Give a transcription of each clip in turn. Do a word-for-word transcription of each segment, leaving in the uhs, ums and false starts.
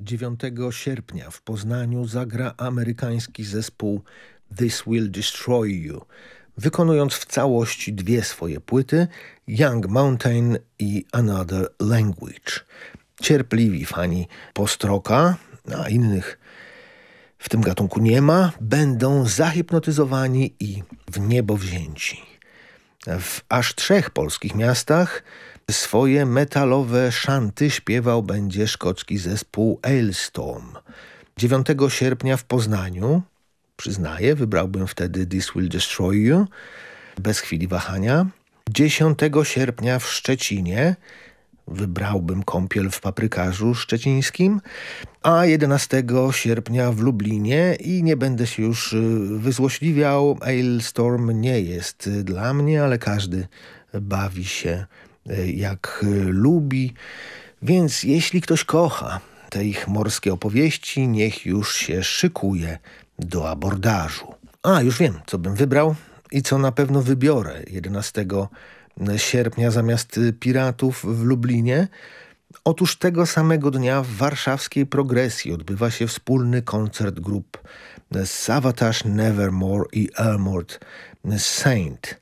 dziewiątego sierpnia w Poznaniu zagra amerykański zespół This Will Destroy You, wykonując w całości dwie swoje płyty, Young Mountain i Another Language. Cierpliwi fani post-rocka, a innych w tym gatunku nie ma, będą zahipnotyzowani i w niebo wzięci. W aż trzech polskich miastach swoje metalowe szanty śpiewał będzie szkocki zespół Alestorm. dziewiątego sierpnia w Poznaniu, przyznaję, wybrałbym wtedy This Will Destroy You, bez chwili wahania. dziesiątego sierpnia w Szczecinie wybrałbym Kąpiel w paprykarzu szczecińskim, a jedenastego sierpnia w Lublinie i nie będę się już wyzłośliwiał, Alestorm nie jest dla mnie, ale każdy bawi się jak lubi, więc jeśli ktoś kocha te ich morskie opowieści, niech już się szykuje do abordażu. A, już wiem, co bym wybrał i co na pewno wybiorę jedenastego sierpnia zamiast Piratów w Lublinie. Otóż tego samego dnia w warszawskiej Progresji odbywa się wspólny koncert grup Savatage, Nevermore i Armored Saint.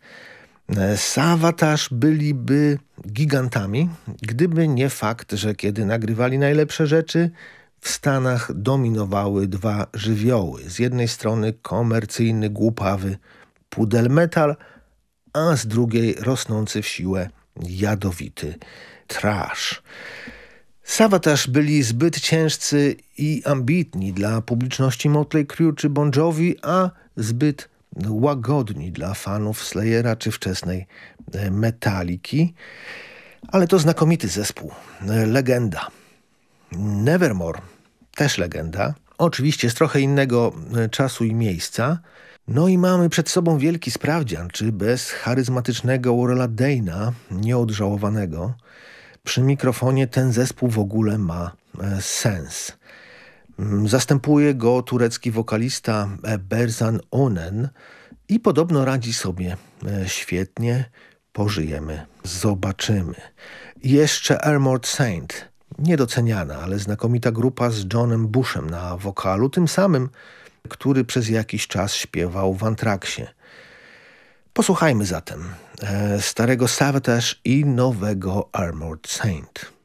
Savatage byliby gigantami, gdyby nie fakt, że kiedy nagrywali najlepsze rzeczy, w Stanach dominowały dwa żywioły. Z jednej strony komercyjny, głupawy pudel metal, a z drugiej rosnący w siłę jadowity trash. Savatage byli zbyt ciężcy i ambitni dla publiczności Motley Crue czy Bon Jovi, a zbyt łagodni dla fanów Slayera czy wczesnej Metaliki. Ale to znakomity zespół, legenda. Nevermore, też legenda, oczywiście z trochę innego czasu i miejsca. No i mamy przed sobą wielki sprawdzian, czy bez charyzmatycznego Warrella Dane'a, nieodżałowanego, przy mikrofonie ten zespół w ogóle ma sens. Zastępuje go turecki wokalista Berzan Onen i podobno radzi sobie świetnie. Pożyjemy, zobaczymy. I jeszcze Armored Saint, niedoceniana, ale znakomita grupa z Johnem Bushem na wokalu, tym samym, który przez jakiś czas śpiewał w Anthraxie. Posłuchajmy zatem e, starego Savatage i nowego Armored Saint.